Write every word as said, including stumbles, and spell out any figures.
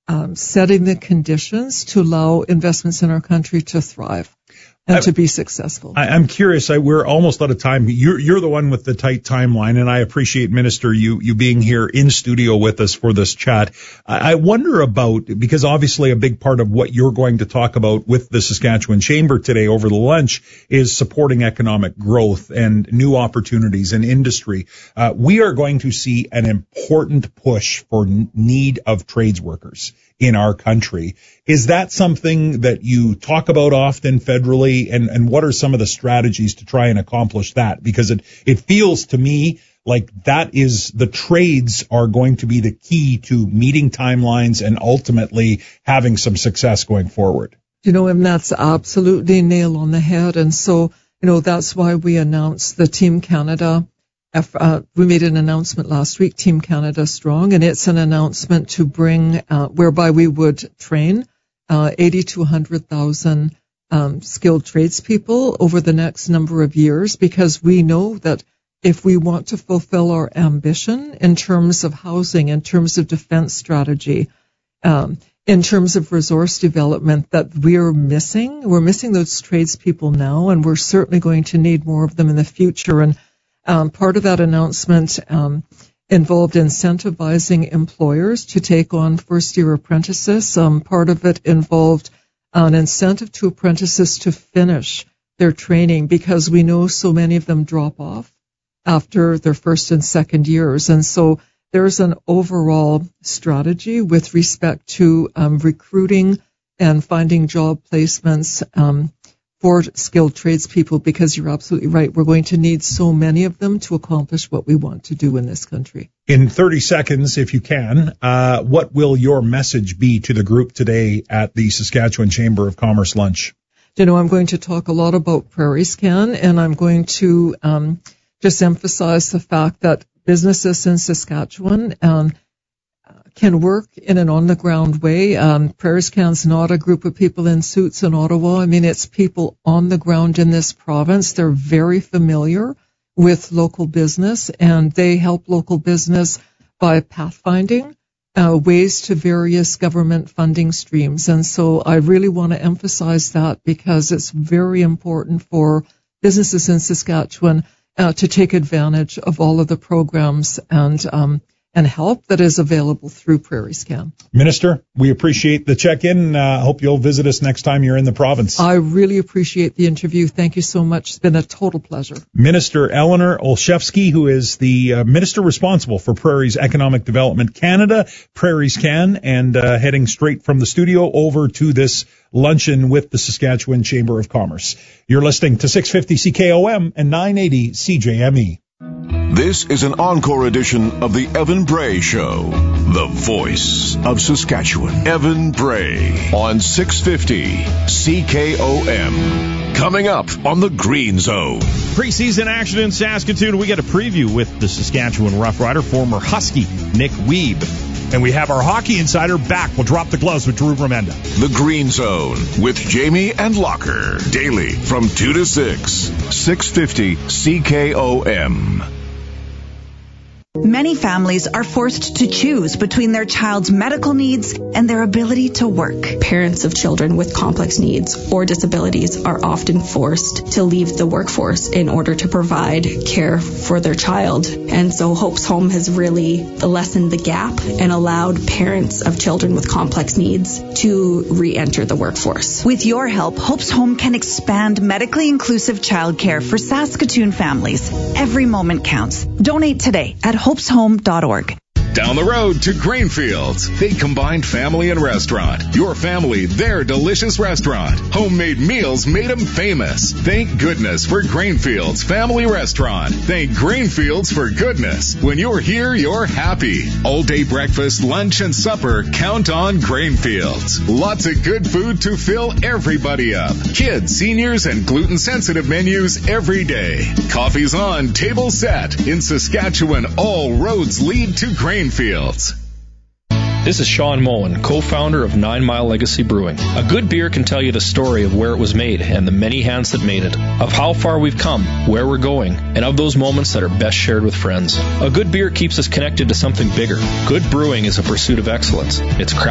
um, setting the conditions to allow investments in our country to thrive and I, to be successful. I, I'm curious. I, we're almost out of time. You're, you're the one with the tight timeline, and I appreciate, Minister, you, you being here in studio with us for this chat. I, I wonder about, because obviously a big part of what you're going to talk about with the Saskatchewan Chamber today over the lunch is supporting economic growth and new opportunities in industry. Uh, we are going to see an important push for need of trades workers in our country. Is that something that you talk about often federally, and, and what are some of the strategies to try and accomplish that? Because it, it feels to me like that is, the trades are going to be the key to meeting timelines and ultimately having some success going forward. You know, and that's absolutely nail on the head. And so, you know, that's why we announced the Team Canada. Uh, we made an announcement last week, Team Canada Strong, and it's an announcement to bring, uh, whereby we would train uh, eighty to one hundred thousand um, skilled tradespeople over the next number of years, because we know that if we want to fulfill our ambition in terms of housing, in terms of defense strategy, um, in terms of resource development, that we're missing, we're missing those tradespeople now, and we're certainly going to need more of them in the future. And Um, part of that announcement um, involved incentivizing employers to take on first-year apprentices. Um, part of it involved an incentive to apprentices to finish their training, because we know so many of them drop off after their first and second years. And so there's an overall strategy with respect to um, recruiting and finding job placements um for skilled tradespeople, because you're absolutely right. We're going to need so many of them to accomplish what we want to do in this country. In thirty seconds, if you can, uh, what will your message be to the group today at the Saskatchewan Chamber of Commerce lunch? You know, I'm going to talk a lot about PrairieScan, and I'm going to um, just emphasize the fact that businesses in Saskatchewan um, can work in an on-the-ground way. Um, PrairieScan's not a group of people in suits in Ottawa. I mean, it's people on the ground in this province. They're very familiar with local business, and they help local business by pathfinding uh, ways to various government funding streams. And so I really want to emphasize that, because it's very important for businesses in Saskatchewan uh, to take advantage of all of the programs and um and help that is available through PrairieScan. Minister, we appreciate the check-in. I uh, hope you'll visit us next time you're in the province. I really appreciate the interview. Thank you so much. It's been a total pleasure. Minister Eleanor Olszewski, who is the uh, minister responsible for Prairie's Economic Development Canada, PrairieScan, and uh, heading straight from the studio over to this luncheon with the Saskatchewan Chamber of Commerce. You're listening to six fifty C K O M and nine eighty C J M E. This is an encore edition of the Evan Bray Show, the voice of Saskatchewan. Evan Bray on six fifty C K O M. Coming up on the Green Zone. Preseason action in Saskatoon. We get a preview with the Saskatchewan Roughrider, former Husky Nick Wiebe. And we have our hockey insider back. We'll drop the gloves with Drew Remenda. The Green Zone with Jamie and Locker. Daily from two to six. six fifty C K O M. Many families are forced to choose between their child's medical needs and their ability to work. Parents of children with complex needs or disabilities are often forced to leave the workforce in order to provide care for their child. And so Hope's Home has really lessened the gap and allowed parents of children with complex needs to re-enter the workforce. With your help, Hope's Home can expand medically inclusive childcare for Saskatoon families. Every moment counts. Donate today at hopes home dot org. Down the road to Grainfields. They combined family and restaurant. Your family, their delicious restaurant. Homemade meals made them famous. Thank goodness for Grainfields Family Restaurant. Thank Grainfields for goodness. When you're here, you're happy. All day breakfast, lunch, and supper. Count on Grainfields. Lots of good food to fill everybody up. Kids, seniors, and gluten-sensitive menus every day. Coffee's on, table set. In Saskatchewan, all roads lead to Grainfields. Fields. This is Sean Moen, co-founder of Nine Mile Legacy Brewing. A good beer can tell you the story of where it was made and the many hands that made it, of how far we've come, where we're going, and of those moments that are best shared with friends. A good beer keeps us connected to something bigger. Good brewing is a pursuit of excellence. It's craft